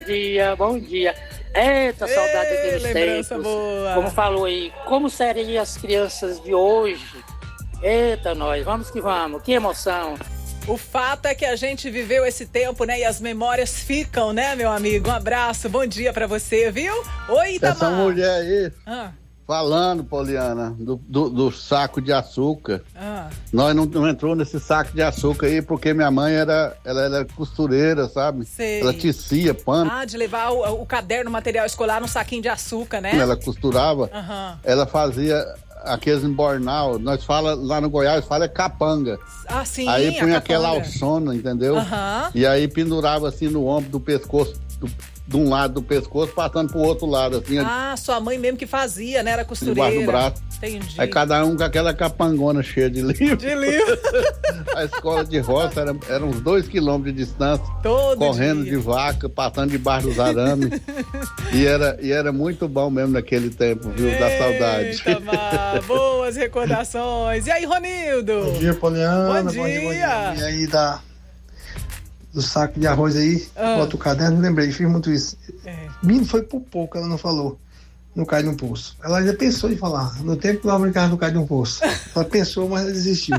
dia, bom dia. Eita, saudade daqueles lembrança tempos. boa. Como falou aí, como seriam as crianças de hoje? Eita, nós, vamos que vamos, que emoção. O fato é que a gente viveu esse tempo, né? E as memórias ficam, né, meu amigo? Um abraço, bom dia pra você, viu? Oi, Itamar. Essa mulher aí, falando, Poliana, do saco de açúcar. Nós não entrou nesse saco de açúcar aí porque minha mãe ela era costureira, sabe? Sei. Ela tecia pano. De levar o caderno, material escolar num saquinho de açúcar, né? Ela costurava, ela fazia aqueles embornal, nós fala lá no Goiás, fala capanga. Sim, aí punha aquela alçona, entendeu? E aí pendurava assim no ombro do pescoço, de um lado do pescoço, passando pro outro lado, assim. Sua mãe mesmo que fazia, né? Era costureira. Debaixo do braço. Entendi. Aí cada um com aquela capangona cheia de livro. De livro. A escola de roça era uns 2 quilômetros de distância. Correndo de vaca, passando debaixo dos arames. e era muito bom mesmo naquele tempo, viu? Da saudade. Boas recordações. E aí, Ronildo? Bom dia, Poliana. Bom dia. E aí, do saco de arroz aí, bota o caderno, lembrei, fiz muito isso. Menino, foi por pouco, ela não falou. Não cai num poço. Ela ainda pensou em falar. No tempo que ela brincava não cai num poço. Ela pensou, mas ela desistiu.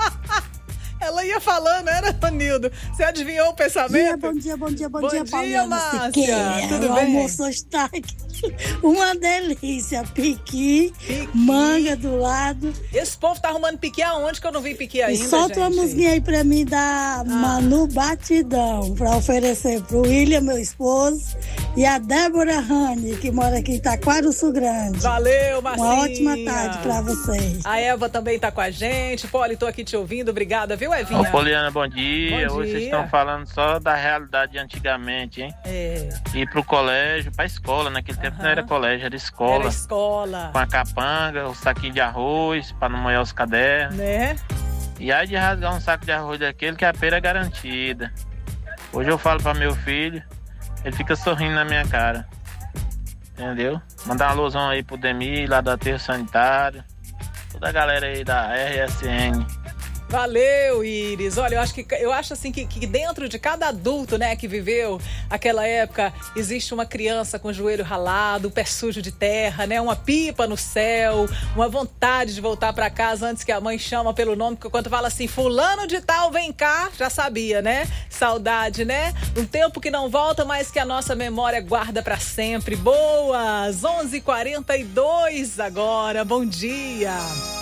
Ela ia falando, era, Ronildo? Você adivinhou o pensamento? Bom dia, Márcia. Pauliana Siqueira. Tudo o bem? almoço hoje tá aqui. Uma delícia. Piqui, manga do lado. Esse povo tá arrumando piqui aonde que eu não vi piqui ainda, e solta uma musiquinha aí pra mim da Manu Batidão, pra oferecer pro William, meu esposo, e a Débora Rani, que mora aqui em Taquaruçu Grande. Valeu, Marcinha. Uma ótima tarde pra vocês. A Eva também tá com a gente. Poli, tô aqui te ouvindo. Obrigada, viu, Evinha? Ô, Poliana, bom dia. Hoje vocês estão falando só da realidade de antigamente, hein? Ir pro colégio, pra escola. Naquele tempo não era colégio, era escola. Era escola. Com a capanga, o saquinho de arroz, pra não molhar os cadernos. Né? E aí de rasgar um saco de arroz daquele que a pera é garantida. Hoje eu falo pra meu filho, ele fica sorrindo na minha cara. Entendeu? Mandar uma alusão aí pro Demi, lá do aterro sanitário. Toda a galera aí da RSN. Valeu, Iris. Olha, eu acho assim que dentro de cada adulto, né, que viveu aquela época, existe uma criança com o joelho ralado, o pé sujo de terra, né, uma pipa no céu, uma vontade de voltar para casa antes que a mãe chama pelo nome, porque quando fala assim, fulano de tal, vem cá, já sabia, né? Saudade, né? Um tempo que não volta, mas que a nossa memória guarda para sempre. Boas! 11h42 agora. Bom dia.